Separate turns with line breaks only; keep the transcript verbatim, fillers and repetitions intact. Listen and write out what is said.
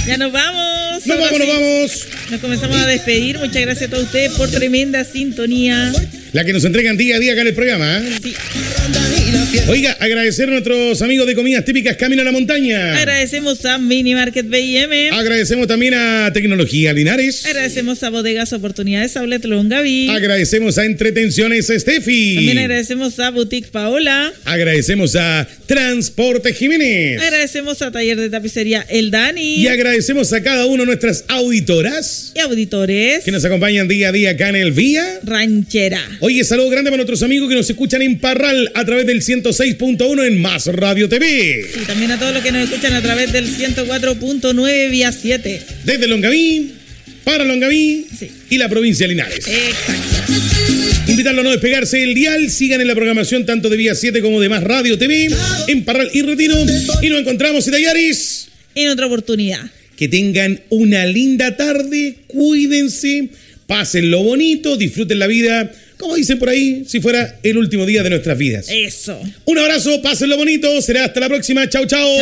Ya nos vamos.
Nos vamos,
sí.
nos vamos.
Nos comenzamos a despedir. Muchas gracias a todos ustedes por tremenda sintonía.
La que nos entregan día a día acá en el programa. ¿eh?
Sí.
Oiga, agradecer a nuestros amigos de comidas típicas Camino a la Montaña.
Agradecemos a Mini Market B I M.
Agradecemos también a Tecnología Linares.
Agradecemos a Bodegas Oportunidades Outlet Longaví.
Agradecemos a Entretenciones Steffi.
También agradecemos a Boutique Paola.
Agradecemos a Transporte Jiménez.
Agradecemos a Taller de Tapicería El Dani.
Y agradecemos a cada una de nuestras auditoras
y auditores
que nos acompañan día a día acá en el Vía
Ranchera.
Oye, saludo grande para nuestros amigos que nos escuchan en Parral a través del ciento seis punto uno en Más Radio T V.
Sí, también a todos los que nos escuchan a través del ciento cuatro punto nueve vía siete.
Desde Longaví, para Longaví sí. y la provincia de Linares.
Exacto.
Invitarlo a no despegarse el dial. Sigan en la programación tanto de Vía siete como de Más Radio T V en Parral y Retiro. Y nos encontramos, Itallaris,
en otra oportunidad.
Que tengan una linda tarde. Cuídense. Pásenlo bonito. Disfruten la vida. Como dicen por ahí, si fuera el último día de nuestras vidas.
Eso.
Un abrazo. Pásenlo bonito. Será hasta la próxima. Chau, chau.